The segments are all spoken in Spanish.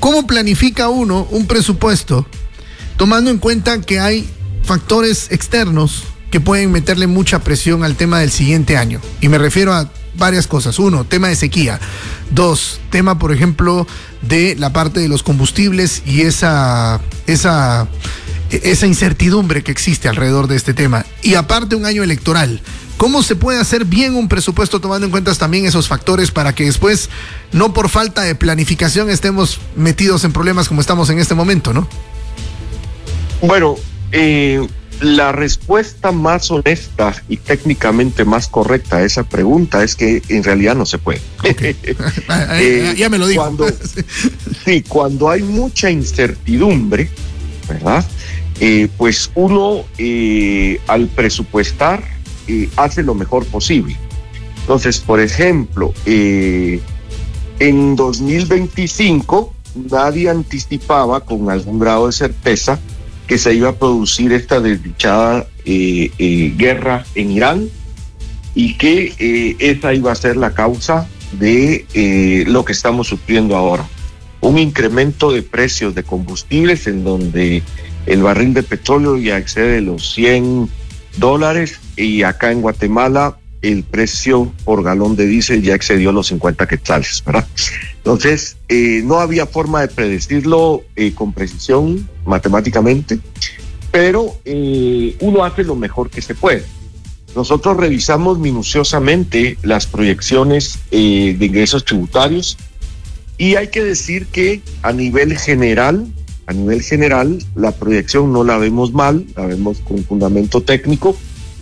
¿Cómo planifica uno un presupuesto tomando en cuenta que hay factores externos que pueden meterle mucha presión al tema del siguiente año? Y me refiero a varias cosas. Uno, tema de sequía. Dos, tema, por ejemplo, de la parte de los combustibles y esa incertidumbre que existe alrededor de este tema. Y aparte, un año electoral. ¿Cómo se puede hacer bien un presupuesto tomando en cuenta también esos factores para que después, no por falta de planificación, estemos metidos en problemas como estamos en este momento, ¿no? Bueno, la respuesta más honesta y técnicamente más correcta a esa pregunta es que en realidad no se puede. Okay. Ya me lo dijo. Cuando hay mucha incertidumbre, ¿verdad? Pues uno al presupuestar hace lo mejor posible. Entonces, por ejemplo, en 2025 nadie anticipaba con algún grado de certeza que se iba a producir esta desdichada guerra en Irán y que esa iba a ser la causa de lo que estamos sufriendo ahora. Un incremento de precios de combustibles en donde el barril de petróleo ya excede los $100 y acá en Guatemala el precio por galón de diésel ya excedió los 50 quetzales, ¿verdad? Entonces, no había forma de predecirlo con precisión matemáticamente, pero uno hace lo mejor que se puede. Nosotros revisamos minuciosamente las proyecciones de ingresos tributarios y hay que decir que a nivel general, la proyección no la vemos mal, la vemos con fundamento técnico.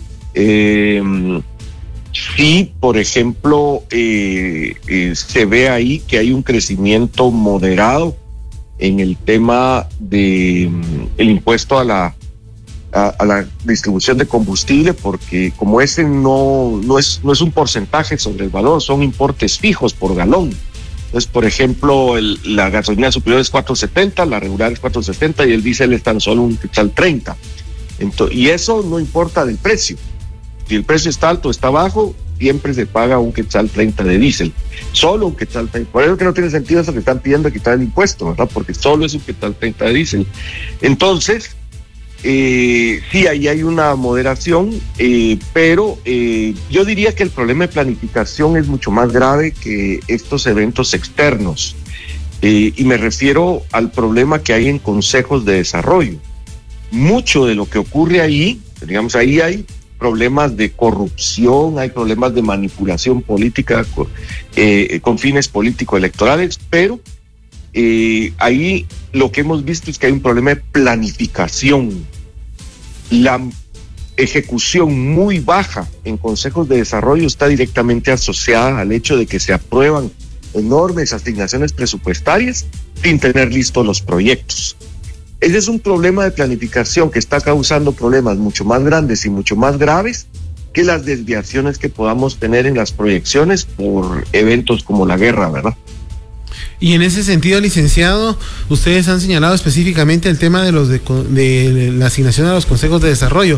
Sí, por ejemplo, se ve ahí que hay un crecimiento moderado en el tema de el impuesto a la distribución de combustible, porque como ese no es un porcentaje sobre el valor, son importes fijos por galón. Entonces, por ejemplo, la gasolina superior es 4.70, la regular es 4.70 y el diésel es tan solo un quetzal 30. Y eso no importa del precio. Si el precio está alto o está bajo, siempre se paga un quetzal 30 de diésel. Solo un quetzal 30. Por eso que no tiene sentido eso que están pidiendo quitar el impuesto, ¿verdad? Porque solo es un quetzal 30 de diésel. Entonces, sí, ahí hay una moderación, pero yo diría que el problema de planificación es mucho más grave que estos eventos externos. Y me refiero al problema que hay en consejos de desarrollo. Mucho de lo que ocurre ahí, digamos, ahí hay problemas de corrupción, hay problemas de manipulación política con fines político-electorales, pero ahí lo que hemos visto es que hay un problema de planificación. La ejecución muy baja en consejos de desarrollo está directamente asociada al hecho de que se aprueban enormes asignaciones presupuestarias sin tener listos los proyectos. Ese es un problema de planificación que está causando problemas mucho más grandes y mucho más graves que las desviaciones que podamos tener en las proyecciones por eventos como la guerra, ¿verdad? Y en ese sentido, licenciado, ustedes han señalado específicamente el tema de de la asignación a los consejos de desarrollo,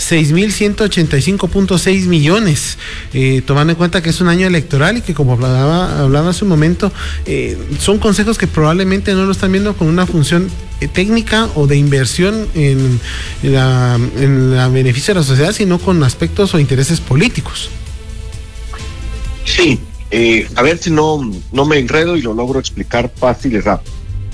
6.185.6 millones, tomando en cuenta que es un año electoral y que, como hablaba hace un momento, son consejos que probablemente no lo están viendo con una función técnica o de inversión en la beneficio de la sociedad, sino con aspectos o intereses políticos. Sí. A ver si no me enredo y lo logro explicar fácil y rápido.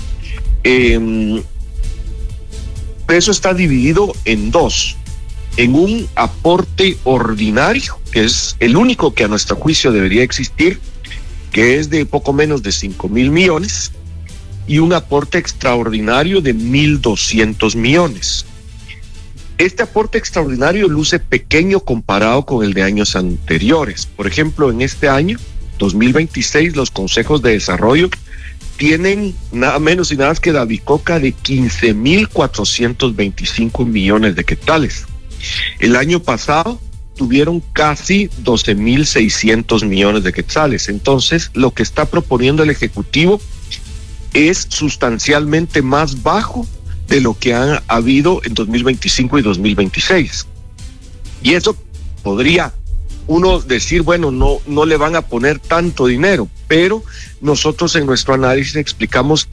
Eso está dividido en dos. En un aporte ordinario, que es el único que a nuestro juicio debería existir, que es de poco menos de 5,000 millones, y un aporte extraordinario de 1.200 millones. Este aporte extraordinario luce pequeño comparado con el de años anteriores. Por ejemplo, en este año 2026, los consejos de desarrollo tienen nada menos y nada más que la bicoca de 15.425 millones de quetzales. El año pasado tuvieron casi 12.600 millones de quetzales. Entonces, lo que está proponiendo el Ejecutivo es sustancialmente más bajo de lo que ha habido en 2025 y 2026. Y eso podría uno decir, bueno, no le van a poner tanto dinero, pero nosotros en nuestro análisis explicamos